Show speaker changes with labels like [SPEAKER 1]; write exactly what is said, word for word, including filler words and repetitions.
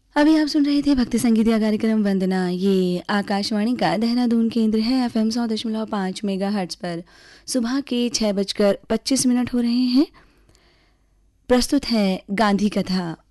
[SPEAKER 1] अभी आप सुन रहे थे भक्ति संगीत कार्यक्रम वंदना। ये आकाशवाणी का देहरादून केंद्र है। एफ एम सौ दशमलव पाँच मेगा हर्ट्ज पर सुबह के छः बजकर पच्चीस मिनट हो रहे हैं। प्रस्तुत है गांधी कथा।